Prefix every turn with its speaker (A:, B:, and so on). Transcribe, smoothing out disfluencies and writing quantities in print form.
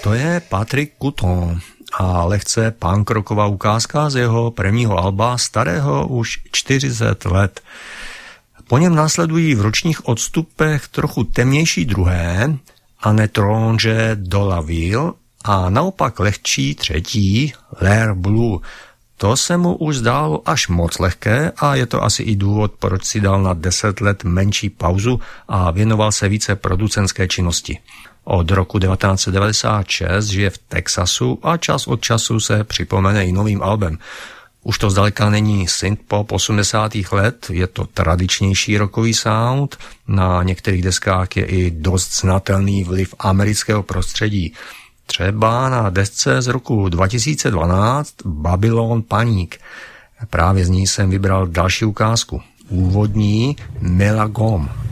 A: To je Patrick Couton a lehce punk rocková ukázka z jeho prvního alba, starého už 40 let. Po něm následují v ročních odstupech trochu temnější druhé, A Netronge de la Ville, a naopak lehčí třetí, L'air Blue. To se mu už zdálo až moc lehké a je to asi i důvod, proč si dal na 10 let menší pauzu a věnoval se více producentské činnosti. Od roku 1996 žije v Texasu a čas od času se připomene i novým albem. Už to zdaleka není synthpop 80. let, je to tradičnější rockový sound, na některých deskách je i dost znatelný vliv amerického prostředí. Třeba na desce z roku 2012 Babylon Panic. Právě z ní jsem vybral další ukázku. Úvodní Melagom.